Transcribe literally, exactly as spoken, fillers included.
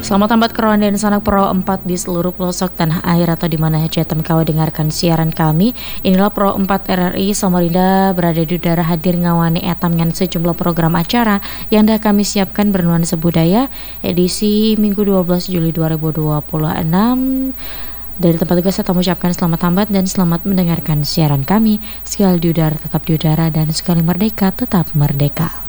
Selamat tambat kerohan dan sanak Pro empat di seluruh pelosok tanah air atau di mana saja kau dengarkan siaran kami. Inilah Pro empat R R I Samarinda berada di udara hadir ngawani etam dengan sejumlah program acara yang dah kami siapkan bernuansa budaya edisi Minggu dua belas Juli dua ribu dua puluh enam. Dari tempat tugas saya mengucapkan selamat tambat dan selamat mendengarkan siaran kami. Sekali di udara tetap di udara dan sekali merdeka tetap merdeka.